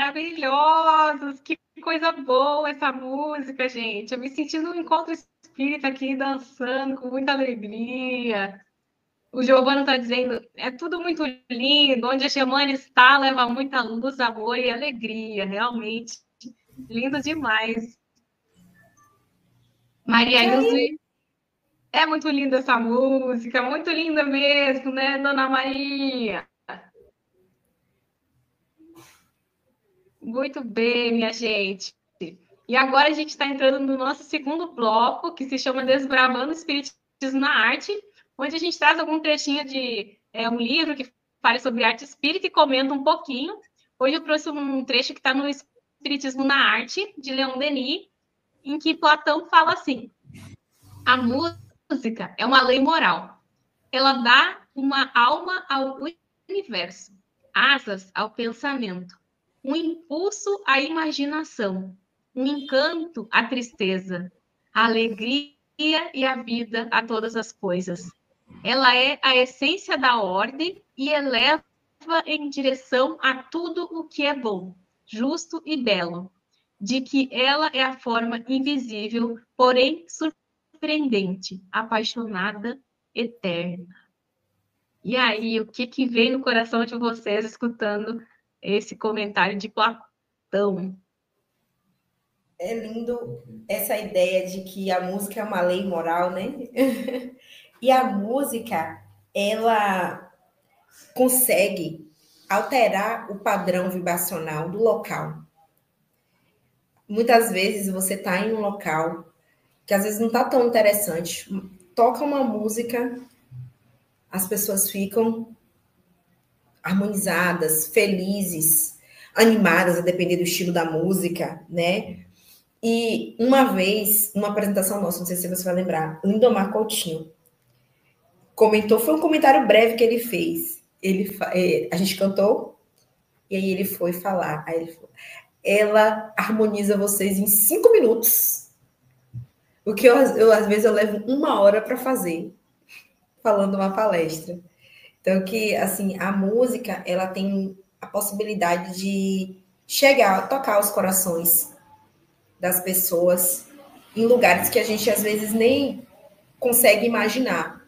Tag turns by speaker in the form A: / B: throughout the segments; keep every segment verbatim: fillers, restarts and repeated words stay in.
A: maravilhosos! Que coisa boa essa música, gente. Eu me senti num encontro espírita aqui, dançando com muita alegria. O Giovanni está dizendo, é tudo muito lindo, onde a Xamã está, leva muita luz, amor e alegria, realmente. Lindo demais. Maria Ilse, é muito linda essa música, muito linda mesmo, né, Dona Maria? Muito bem, minha gente. E agora a gente está entrando no nosso segundo bloco, que se chama Desbravando o Espiritismo na Arte, onde a gente traz algum trechinho de é, um livro que fala sobre arte espírita e comenta um pouquinho. Hoje eu trouxe um trecho que está no Espiritismo na Arte, de Leon Denis, em que Platão fala assim: a música é uma lei moral. Ela dá uma alma ao universo, asas ao pensamento, um impulso à imaginação, um encanto à tristeza, a alegria e a vida a todas as coisas. Ela é a essência da ordem e eleva em direção a tudo o que é bom, justo e belo, de que ela é a forma invisível, porém surpreendente, apaixonada, eterna. E aí, o que, que vem no coração de vocês escutando esse comentário de Platão?
B: É lindo essa ideia de que a música é uma lei moral, né? E a música, ela consegue alterar o padrão vibracional do local. Muitas vezes você está em um local que às vezes não está tão interessante, toca uma música, as pessoas ficam harmonizadas, felizes, animadas, a depender do estilo da música, né? E uma vez, uma apresentação nossa, não sei se você vai lembrar, Lindomar Coutinho comentou, foi um comentário breve que ele fez. Ele, a gente cantou, e aí ele foi falar. Aí ele falou, ela harmoniza vocês em cinco minutos. O que eu, eu às vezes, eu levo uma hora para fazer, falando uma palestra. Então, que, assim, a música, ela tem a possibilidade de chegar, tocar os corações das pessoas em lugares que a gente, às vezes, nem consegue imaginar.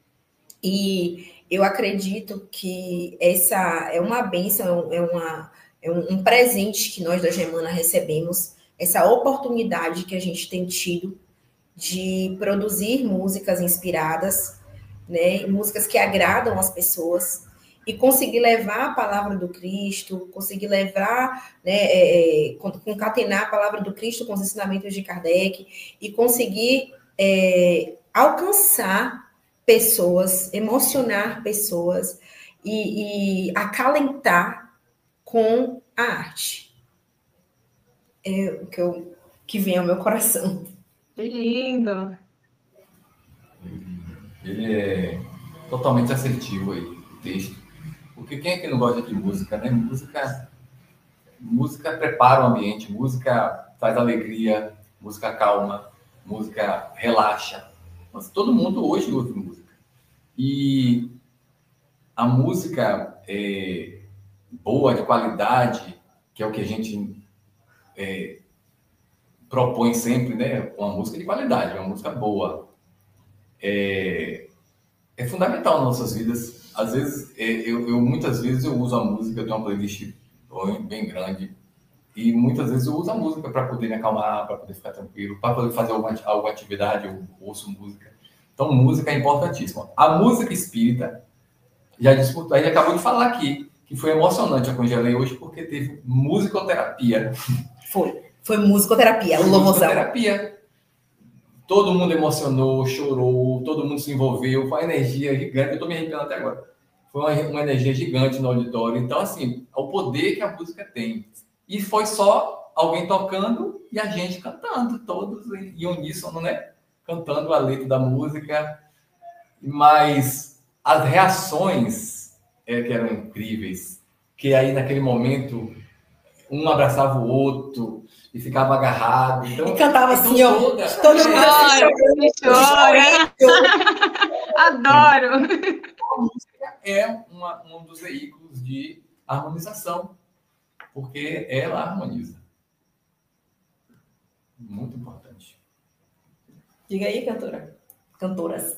B: E eu acredito que essa é uma bênção, é, uma, é um presente que nós da Germana recebemos, essa oportunidade que a gente tem tido de produzir músicas inspiradas, né, músicas que agradam as pessoas, e conseguir levar a palavra do Cristo, conseguir levar, né, é, concatenar a palavra do Cristo com os ensinamentos de Kardec, e conseguir é, alcançar pessoas, emocionar pessoas e, e acalentar com a arte. É o que, eu, que vem ao meu coração.
A: Que lindo!
C: Ele é totalmente assertivo aí, o texto. Porque quem é que não gosta de música, né? Música, música prepara o ambiente, música faz alegria, música calma, música relaxa. Mas todo mundo hoje ouve música. E a música é, boa, de qualidade, que é o que a gente é, propõe sempre, né? Uma música de qualidade, uma música boa. É, é fundamental nas nossas vidas. Às vezes, é, eu, eu muitas vezes eu uso a música, eu tenho uma playlist bem grande, e muitas vezes eu uso a música para poder me acalmar, para poder ficar tranquilo, para poder fazer alguma, alguma atividade, eu ouço música. Então, música é importantíssima. A música espírita, já disputou, a gente acabou de falar aqui, que foi emocionante a Congelei hoje, porque teve musicoterapia.
B: Foi, foi musicoterapia,
C: foi
B: o
C: musicoterapia. Todo mundo emocionou, chorou, todo mundo se envolveu, foi uma energia gigante, eu estou me arrepiando até agora. Foi uma, uma energia gigante no auditório. Então, assim, é o poder que a música tem. E foi só alguém tocando e a gente cantando, todos em uníssono, né? Cantando a letra da música. Mas as reações é, que eram incríveis, que aí naquele momento um abraçava o outro e ficava agarrado. Então,
B: e cantava
C: então
B: assim, ó.
C: Toda...
B: Todo mundo assim,
A: chora. Adoro.
C: A música é uma, um dos veículos de harmonização, porque ela harmoniza. Muito importante.
B: Diga aí, cantora. Cantoras.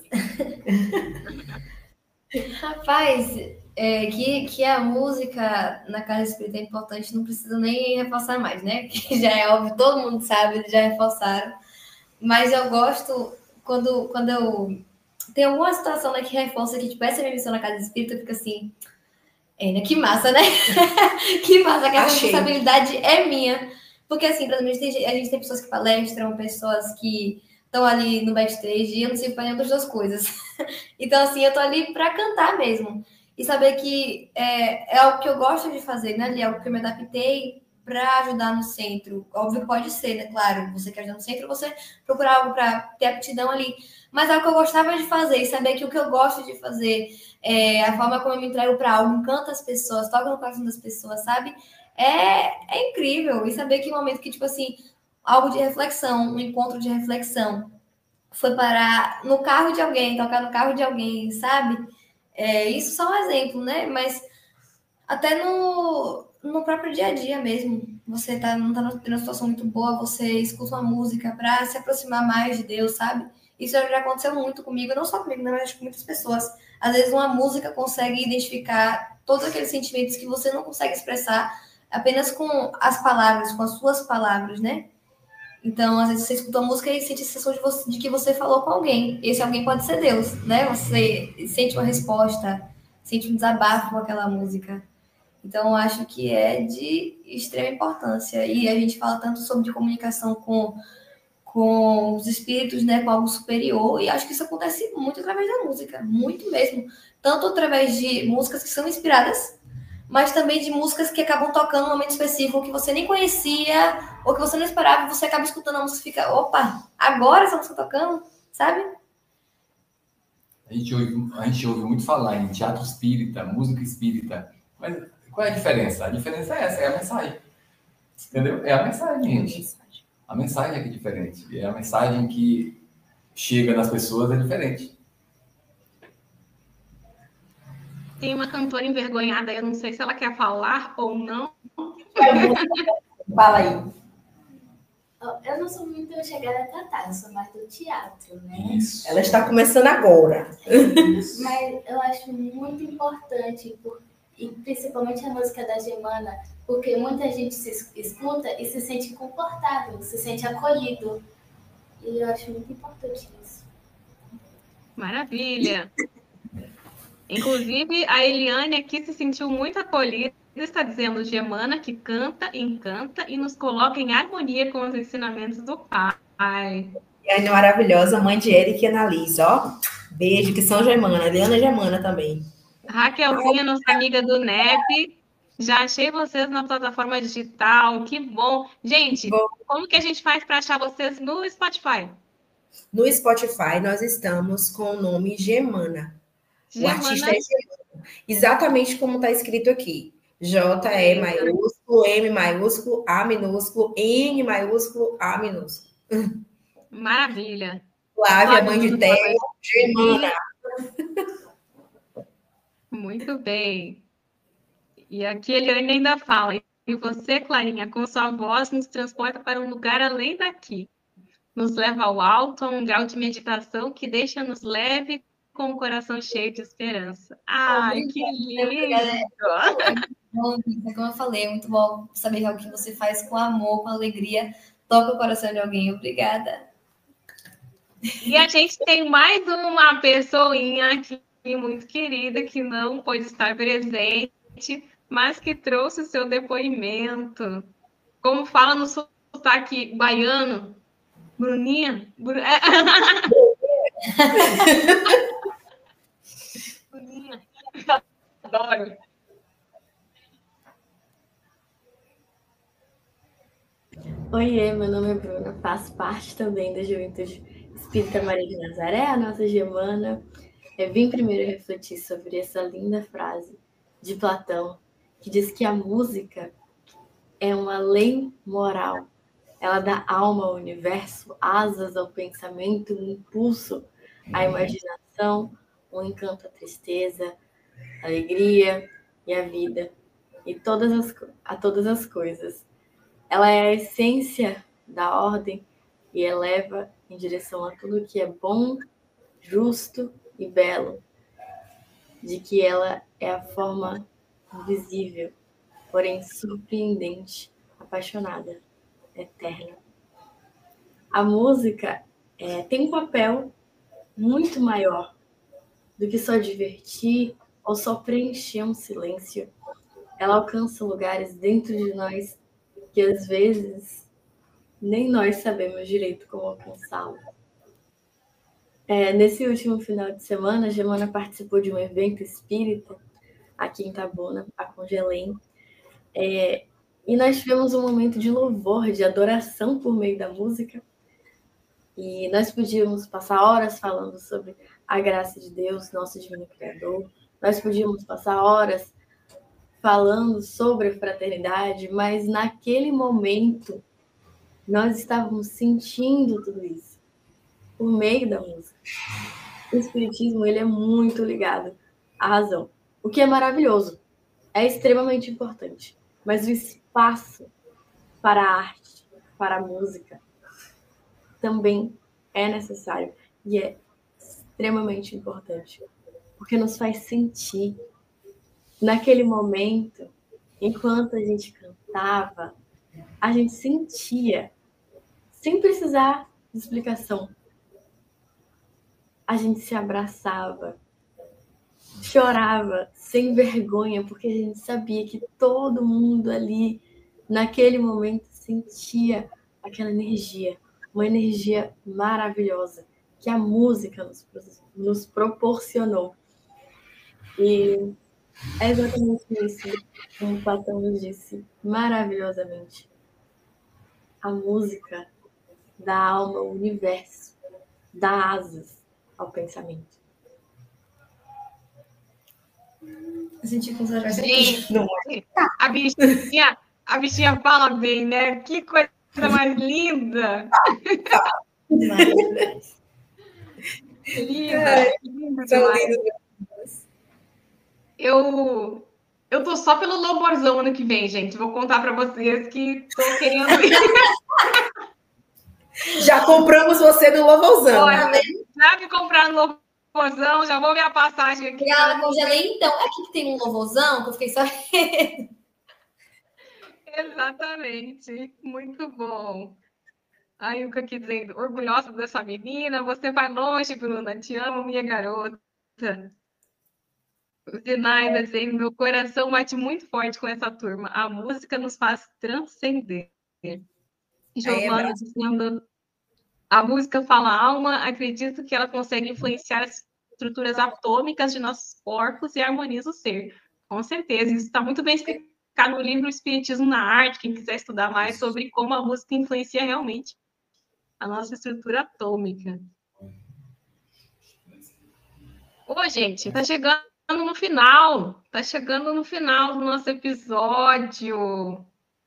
D: Rapaz, é, que, que a música na casa espírita é importante, não preciso nem reforçar mais, né? Que já é óbvio, todo mundo sabe, eles já reforçaram. Mas eu gosto quando, quando eu... Tem alguma situação, né, que reforça que, tipo, essa é a minha missão na casa espírita, fica assim... É, né? Que massa, né? Que massa, que essa responsabilidade é minha. Porque, assim, pra mim, a gente, tem, a gente tem pessoas que palestram, pessoas que estão ali no backstage, e eu não sirvo para nenhuma das duas coisas. Então, assim, eu tô ali para cantar mesmo. E saber que é, é algo que eu gosto de fazer, né? É algo que eu me adaptei para ajudar no centro. Óbvio que pode ser, né? Claro, você quer ajudar no centro, você procurar algo para ter aptidão ali. Mas é algo que eu gostava de fazer. E saber que o que eu gosto de fazer, é, a forma como eu me entrego para algo, encanta as pessoas, toca no coração das pessoas, sabe? É, é incrível. E saber que no momento que, tipo assim, algo de reflexão, um encontro de reflexão, foi parar no carro de alguém, tocar no carro de alguém, sabe? É, isso só um exemplo, né? Mas até no, no próprio dia a dia mesmo. Você tá, não tá numa situação muito boa, você escuta uma música para se aproximar mais de Deus, sabe? Isso já aconteceu muito comigo, não só comigo, né, mas com muitas pessoas. Às vezes uma música consegue identificar todos aqueles sentimentos que você não consegue expressar apenas com as palavras, com as suas palavras, né? Então, às vezes você escuta a música e sente a sensação de, você, de que você falou com alguém. Esse alguém pode ser Deus, né? Você sente uma resposta, sente um desabafo com aquela música. Então, eu acho que é de extrema importância. E a gente fala tanto sobre de comunicação com, com os espíritos, né? Com algo superior. E acho que isso acontece muito através da música. Muito mesmo. Tanto através de músicas que são inspiradas, mas também de músicas que acabam tocando num momento específico que você nem conhecia ou que você não esperava, e você acaba escutando a música e fica, opa, agora essa música tocando, sabe?
C: A gente, ouve, a gente ouve muito falar em teatro espírita, música espírita, mas qual é a diferença? A diferença é essa, é a mensagem. Entendeu? É a mensagem, gente. A mensagem é que é diferente. É a mensagem que chega nas pessoas é diferente.
A: Tem uma cantora envergonhada, eu não sei se ela quer falar ou não.
B: Fala aí.
E: Eu não sou muito chegada a cantar, eu sou mais do teatro, né?
C: Isso.
B: Ela está começando agora.
E: Mas eu acho muito importante, por, e principalmente a música da Germana, porque muita gente se escuta e se sente confortável, se sente acolhido. E eu acho muito importante isso.
A: Maravilha! Inclusive, a Eliane aqui se sentiu muito acolhida, está dizendo Germana que canta, encanta e nos coloca em harmonia com os ensinamentos do pai.
B: E a Ana maravilhosa, mãe de Eric e Analisa, ó. Beijo, que são Germana. Eliana Germana também.
A: Raquelzinha, nossa amiga do N E P. Já achei vocês na plataforma digital, que bom. Gente, bom. Como que a gente faz para achar vocês no Spotify?
B: No Spotify, nós estamos com o nome Germana. Germana. O artista é Germana. Exatamente como está escrito aqui. J E maiúsculo, M maiúsculo, A minúsculo, N maiúsculo, A minúsculo.
A: Maravilha.
B: Flávia, mãe de Té, Germana.
A: Muito bem. E aqui ele ainda fala, e você, Clarinha, com sua voz nos transporta para um lugar além daqui. Nos leva ao alto, a um grau de meditação que deixa-nos leve, com o coração cheio de esperança. Ai, que lindo!
D: Bom, como eu falei, é muito bom saber que é algo que você faz com amor, com alegria, toca o coração de alguém. Obrigada.
A: E a gente tem mais uma pessoinha aqui muito querida que não pôde estar presente, mas que trouxe o seu depoimento. Como fala no sotaque baiano, Bruninha. Bru... Bruninha. Adoro.
F: Oiê, meu nome é Bruna, faço parte também da Juventude Espírita Maria de Nazaré, a nossa Germana. Eu vim primeiro refletir sobre essa linda frase de Platão, que diz que a música é uma lei moral. Ela dá alma ao universo, asas ao pensamento, um impulso à imaginação, um encanto à tristeza, à alegria e à vida. e todas as, a todas as coisas. Ela é a essência da ordem e eleva em direção a tudo que é bom, justo e belo, de que ela é a forma invisível, porém surpreendente, apaixonada, eterna. A música é, tem um papel muito maior do que só divertir ou só preencher um silêncio. Ela alcança lugares dentro de nós que às vezes nem nós sabemos direito como alcançá-lo. É, nesse último final de semana, a Gemana participou de um evento espírita aqui em Itabuna, a Congelém, é, e nós tivemos um momento de louvor, de adoração por meio da música, e nós podíamos passar horas falando sobre a graça de Deus, nosso divino Criador, nós podíamos passar horas falando sobre a fraternidade, mas naquele momento nós estávamos sentindo tudo isso por meio da música. O espiritismo, ele é muito ligado à razão, o que é maravilhoso, é extremamente importante, mas o espaço para a arte, para a música, também é necessário e é extremamente importante, porque nos faz sentir. Naquele momento, enquanto a gente cantava, a gente sentia, sem precisar de explicação. A gente se abraçava, chorava sem vergonha, porque a gente sabia que todo mundo ali, naquele momento, sentia aquela energia, uma energia maravilhosa que a música nos, nos proporcionou. E é exatamente isso, como o Platão nos disse maravilhosamente. A música dá alma ao universo, dá asas ao pensamento.
D: Eu senti com os
A: Gente, a bichinha, a bichinha fala bem, né? Que coisa mais linda! Linda, linda demais. Eu, eu tô só pelo louvorzão ano que vem, gente. Vou contar para vocês que tô querendo ir.
B: Já compramos você no louvorzão.
A: Olha, já me compraram no louvorzão, já vou ver a passagem aqui.
D: Obrigada, Congelém. Então, aqui que tem um louvorzão, que eu fiquei sabendo.
A: Exatamente, muito bom. A Ilka aqui dizendo, orgulhosa dessa menina, você vai longe, Bruna, te amo, minha garota. O Zenaida dizendo, meu coração bate muito forte com essa turma, a música nos faz transcender. Giovana é dizendo, a música fala alma, acredito que ela consegue influenciar as estruturas atômicas de nossos corpos e harmoniza o ser. Com certeza, isso está muito bem explicado no livro Espiritismo na Arte, quem quiser estudar mais sobre como a música influencia realmente a nossa estrutura atômica. Ô, gente, tá chegando no final, tá chegando no final do nosso episódio.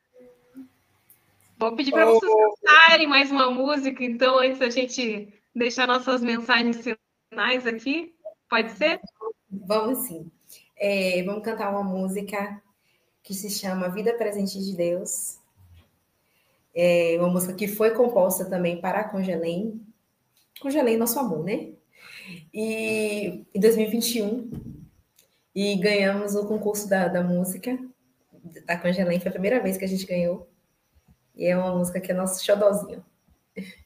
A: Vou pedir para vocês cantarem mais uma música, então, antes da gente deixar nossas mensagens finais aqui. Pode ser?
B: Vamos sim. É, vamos cantar uma música que se chama Vida Presente de Deus. É uma música que foi composta também para a Congelém. Congelém, nosso amor, né? E em dois mil e vinte e um, e ganhamos o concurso da, da música da Congelém. Foi a primeira vez que a gente ganhou. E é uma música que é nosso xodozinho.